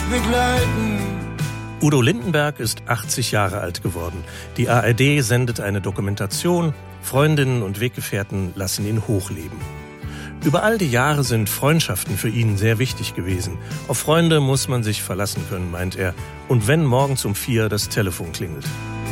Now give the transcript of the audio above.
begleiten. Udo Lindenberg ist 80 Jahre alt geworden. Die ARD sendet eine Dokumentation. Freundinnen und Weggefährten lassen ihn hochleben. Über all die Jahre sind Freundschaften für ihn sehr wichtig gewesen. Auf Freunde muss man sich verlassen können, meint er. Und wenn morgens um 4 das Telefon klingelt.